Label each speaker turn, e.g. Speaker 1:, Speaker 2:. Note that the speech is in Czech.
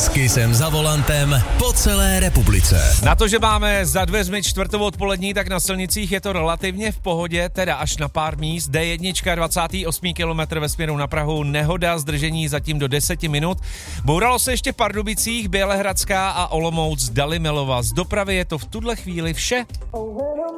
Speaker 1: Kisem za volantem po celé republice.
Speaker 2: Na to, že máme za dveřmi čtvrtou odpolední, tak na silnicích je to relativně v pohodě, teda až na pár míst. D1, 28 km ve směru na Prahu, nehoda, zdržení zatím do 10 minut. Bouralo se ještě v Pardubicích, Bělehradská a Olomouc, Dalymilova. Z dopravy je to v tuhle chvíli vše.